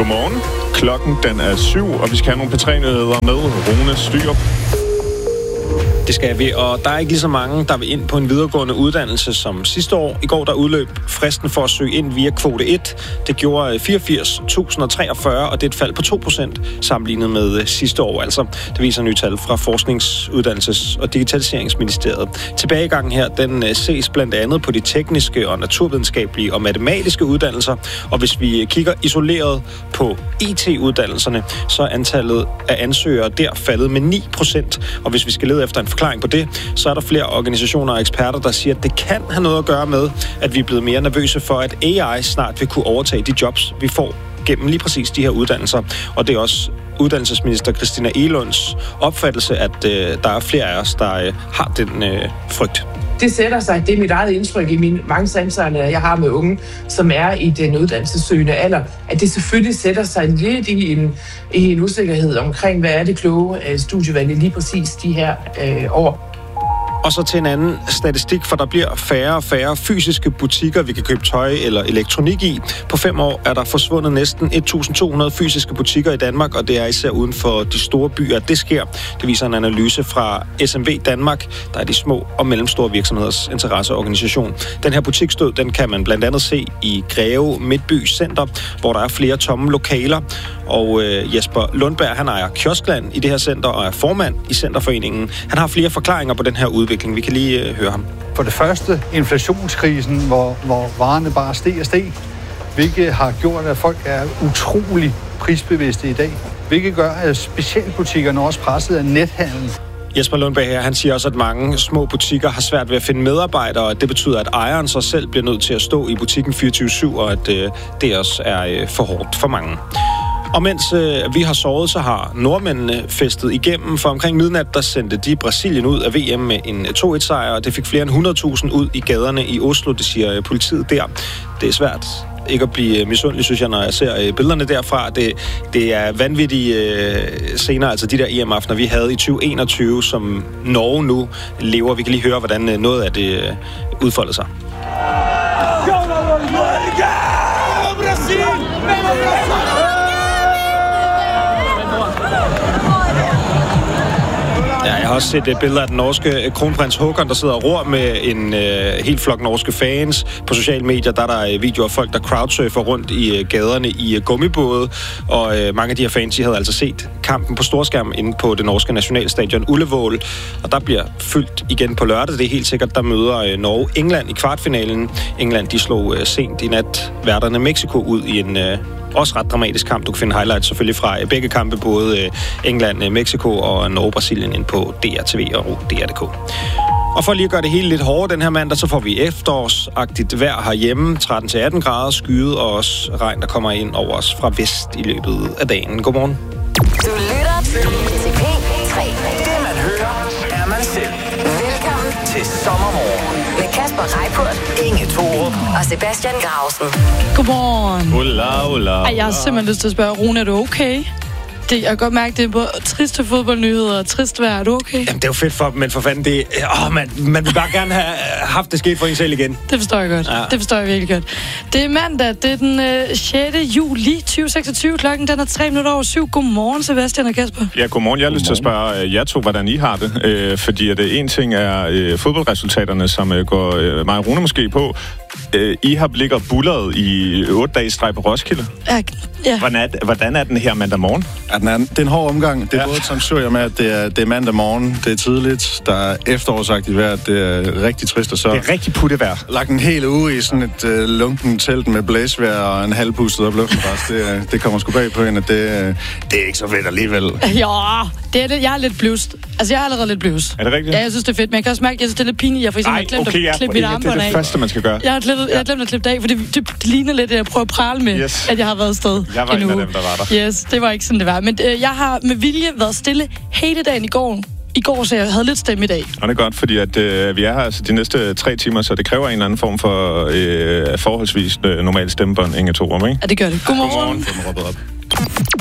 Godmorgen. Klokken den er 7, og vi skal have nogle P3-nyheder med Rune Styrup. Det skal vi, og der er ikke lige så mange, der vil ind på en videregående uddannelse som sidste år. I går der udløb fristen for at søge ind via kvote 1. Det gjorde 84.043, og det er et fald på 2% sammenlignet med sidste år. Altså, det viser nye tal fra Forsknings-, Uddannelses- og Digitaliseringsministeriet. Tilbagegangen her, den ses blandt andet på de tekniske og naturvidenskabelige og matematiske uddannelser. Og hvis vi kigger isoleret på IT-uddannelserne, så er antallet af ansøgere der faldet med 9%. Og hvis vi skal lede efter en forklaring på det, så er der flere organisationer og eksperter, der siger, at det kan have noget at gøre med, at vi er blevet mere nervøse for, at AI snart vil kunne overtage de jobs, vi får gennem lige præcis de her uddannelser. Og det er også uddannelsesminister Christina Egelunds opfattelse, at der er flere af os, der har den frygt. Det sætter sig, det er mit eget indtryk i mine mange samtaler, jeg har med unge, som er i den uddannelsessøgende alder, at det selvfølgelig sætter sig lidt i en usikkerhed omkring, hvad er det kloge studievalg lige præcis de her år. Og så til en anden statistik, for der bliver færre og færre fysiske butikker, vi kan købe tøj eller elektronik i. På 5 år er der forsvundet næsten 1.200 fysiske butikker i Danmark, og det er især uden for de store byer, at det sker. Det viser en analyse fra SMV Danmark, der er de små og mellemstore virksomheders interesseorganisation. Den her butiksdød, den kan man blandt andet se i Greve Midtby Center, hvor der er flere tomme lokaler. Og Jesper Lundberg, han ejer Kioskland i det her center og er formand i Centerforeningen. Han har flere forklaringer på den her udvikling. Vi kan lige høre ham. For det første inflationskrisen, hvor varerne bare steg og steg, hvilket har gjort, at folk er utrolig prisbevidste i dag. Hvilket gør, at specialbutikkerne også presset af nethandel. Jesper Lundberg her, han siger også, at mange små butikker har svært ved at finde medarbejdere, og det betyder, at ejeren så selv bliver nødt til at stå i butikken 24/7, og at det også er for hårdt for mange. Og mens vi har sovet, så har nordmændene festet igennem. For omkring midnat, der sendte de Brasilien ud af VM med en 2-1-sejr, og det fik flere end 100.000 ud i gaderne i Oslo, det siger politiet der. Det er svært ikke at blive misundelig, synes jeg, når jeg ser billederne derfra. Det er vanvittige scener, altså de der EM-aftener, vi havde i 2021, som Norge nu lever. Vi kan lige høre, hvordan noget af det udfoldede sig. Ja, jeg har også set billeder af den norske kronprins Håkon, der sidder og ror med en helt flok norske fans. På sociale medier, der er der videoer af folk, der crowdsurfer rundt i gaderne i gummibåde. Og mange af de her fans, de havde altså set kampen på storskærm inde på det norske nationalstadion Ullevål. Og der bliver fyldt igen på lørdag. Det er helt sikkert, der møder Norge England i kvartfinalen. England, de slog sent i nat værterne Mexico ud i en også ret dramatisk kamp. Du kan finde highlights selvfølgelig fra begge kampe, både England, Mexico og Norge-Brasilien ind på DRTV og DR.dk. Og for lige at gøre det hele lidt hårdere den her mandag, så får vi efterårsagtigt vejr herhjemme. 13-18 grader, skyet og også regn, der kommer ind over os fra vest i løbet af dagen. Godmorgen. Du lytter til P3. Det man hører, er man selv. Velkommen Til sommermorgen. med Kasper Reippurt Inge Thorup. og Sebastian Grausen. Godmorgen. Hola. Ej, jeg har simpelthen lyst til at spørge, Rune, er du okay? Jeg kan godt mærke, det er både triste fodboldnyheder og trist vejr. Er du okay? Jamen, det er jo fedt for dem, men for fanden, det man vil bare gerne have haft det sket for en selv igen. Det forstår jeg godt. Ja. Det forstår jeg virkelig godt. Det er mandag, det er den 6. juli 2026. Klokken den er 7:03. Godmorgen, Sebastian og Kasper. Ja, godmorgen. Jeg har lyst til at spørge jer to, hvordan I har det. Fordi at en ting er fodboldresultaterne, som går mig og Rune måske på. I har ligget og bulleret i 8 dage streg på Roskilde. Ja. Hvordan er den her mandag morgen? Ja, det er en hård omgang. Det er både samtidig med, at det er mandag morgen, det er tidligt, der er efterårsagtigt vejr, det er rigtig trist, og så Det er rigtig puttevejr. lagt en hel uge i sådan et lunken telt med blæsvejr og en halvpustet op luftmadrass. Det kommer sgu bag på en, at det er ikke så fedt alligevel. Ja, det er det. Jeg er lidt blused. Altså, jeg er allerede lidt blused. Er det rigtigt? Ja, jeg synes, det er fedt, men jeg kan også mærke, at jeg synes, det er lidt pinligt. Jeg for eksempel har glemt at klippe mit armbånd af. Det er det første, man skal gøre. Jeg har glemt at klippe det af, for det ligner lidt, at jeg prøver at prale med, at jeg har været afsted. Jeg var en af dem, der var der. Yes, det var ikke sådan, det var. Men jeg har med vilje været stille hele dagen i går, så jeg havde lidt stemme i dag. Og det er godt, fordi at, vi er her altså de næste 3 timer, så det kræver en eller anden form for forholdsvis normal stemmebånd, Inge Thorup, ikke? Ja, det gør det. Godmorgen. Godmorgen.